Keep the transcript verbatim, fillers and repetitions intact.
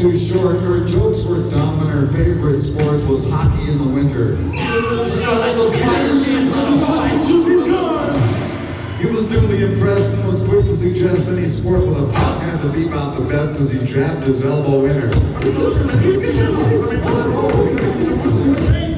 too short. Her jokes were dumb and her favorite sport was hockey in the winter. He was duly impressed and was quick to suggest any sport with a puck had to be about the best as he jabbed his elbow in her.